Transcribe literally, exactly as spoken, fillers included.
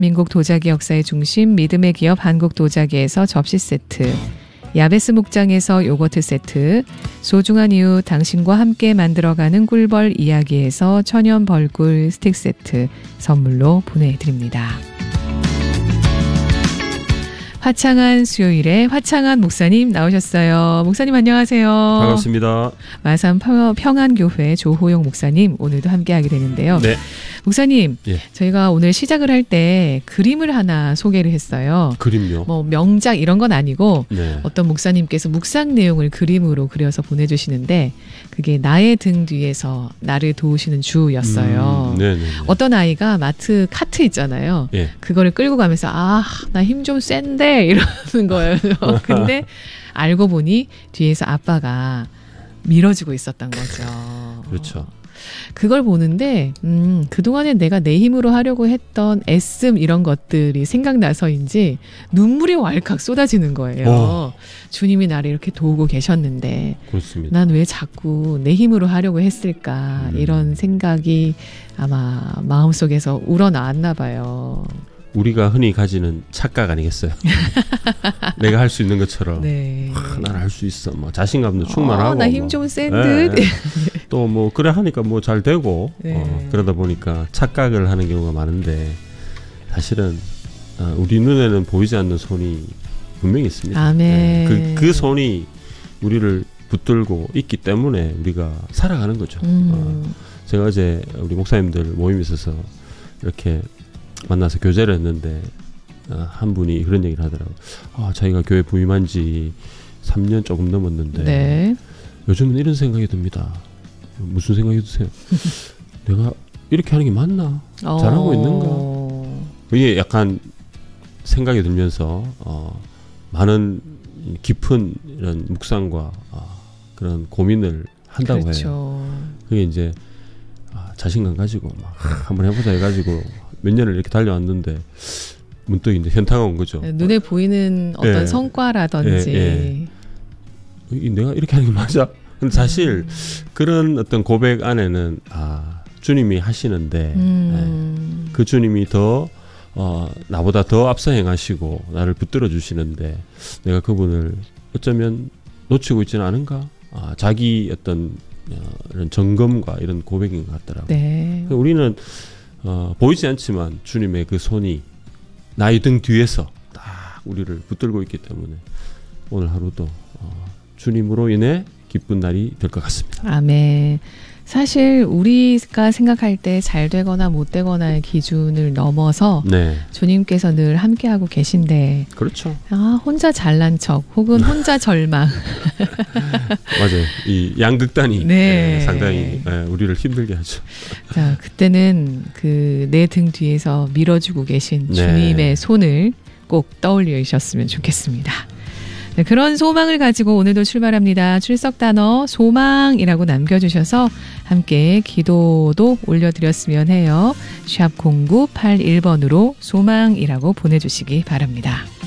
민국 도자기 역사의 중심 믿음의 기업 한국도자기에서 접시 세트, 야베스 목장에서 요거트 세트, 소중한 이유 당신과 함께 만들어가는 꿀벌 이야기에서 천연 벌꿀 스틱 세트 선물로 보내드립니다. 화창한 수요일에 화창한 목사님 나오셨어요. 목사님 안녕하세요. 반갑습니다. 마산 평안교회 조호영 목사님 오늘도 함께하게 되는데요. 네. 목사님, 예. 저희가 오늘 시작을 할 때 그림을 하나 소개를 했어요. 그림요? 뭐 명작 이런 건 아니고 네. 어떤 목사님께서 묵상 내용을 그림으로 그려서 보내주시는데 그게 나의 등 뒤에서 나를 도우시는 주였어요. 음, 네네. 어떤 아이가 마트 카트 있잖아요. 예. 그거를 끌고 가면서 아, 나 힘 좀 센데 이러는 거예요. 근데 알고 보니 뒤에서 아빠가 밀어주고 있었던 거죠. 그렇죠. 그걸 보는데 음, 그동안에 내가 내 힘으로 하려고 했던 애씀 이런 것들이 생각나서인지 눈물이 왈칵 쏟아지는 거예요. 어. 주님이 나를 이렇게 도우고 계셨는데 그렇습니다. 난 왜 자꾸 내 힘으로 하려고 했을까 음. 이런 생각이 아마 마음속에서 우러나왔나 봐요. 우리가 흔히 가지는 착각 아니겠어요? 내가 할 수 있는 것처럼 네. 난 할 수 있어. 뭐 자신감도 충만하고. 어, 나 힘 좀 센 듯. 또 뭐 그래 하니까 뭐 잘 되고 네. 어, 그러다 보니까 착각을 하는 경우가 많은데 사실은 어, 우리 눈에는 보이지 않는 손이 분명히 있습니다. 아멘. 네. 그, 그 손이 우리를 붙들고 있기 때문에 우리가 살아가는 거죠. 음. 어, 제가 어제 우리 목사님들 모임에 있어서 이렇게 만나서 교제를 했는데 어, 한 분이 그런 얘기를 하더라고요. 아, 자기가 교회 부임한 지 삼 년 조금 넘었는데 네. 요즘은 이런 생각이 듭니다. 무슨 생각이 드세요? 내가 이렇게 하는 게 맞나? 어. 잘하고 있는가? 이게 약간 생각이 들면서 어, 많은 깊은 이런 묵상과 어, 그런 고민을 한다고 그렇죠. 해요. 그게 이제 아, 자신감 가지고 막 한번 해보자 해가지고 몇 년을 이렇게 달려왔는데 문득 이제 현타가 온 거죠. 눈에 보이는 어떤 예. 성과라든지 예, 예. 내가 이렇게 하는 게 맞아? 근데 사실 음. 그런 어떤 고백 안에는 아, 주님이 하시는데 음. 예. 그 주님이 더 어, 나보다 더 앞서 행하시고 나를 붙들어 주시는데 내가 그분을 어쩌면 놓치고 있지는 않은가? 아, 자기 어떤 어, 이런 점검과 이런 고백인 것 같더라고요. 네. 우리는 어, 보이지 않지만 주님의 그 손이 나의 등 뒤에서 딱 우리를 붙들고 있기 때문에 오늘 하루도 어, 주님으로 인해 기쁜 날이 될 것 같습니다. 아멘. 사실 우리가 생각할 때 잘 되거나 못 되거나의 기준을 넘어서 네. 주님께서 늘 함께하고 계신데 그렇죠. 아, 혼자 잘난 척 혹은 혼자 절망. 맞아요. 이 양극단이 네. 네, 상당히 네, 우리를 힘들게 하죠. 자, 그때는 그 내 등 뒤에서 밀어주고 계신 네. 주님의 손을 꼭 떠올리셨으면 좋겠습니다. 네, 그런 소망을 가지고 오늘도 출발합니다. 출석 단어 소망이라고 남겨주셔서 함께 기도도 올려드렸으면 해요. 샵 공구팔일 번으로 소망이라고 보내주시기 바랍니다.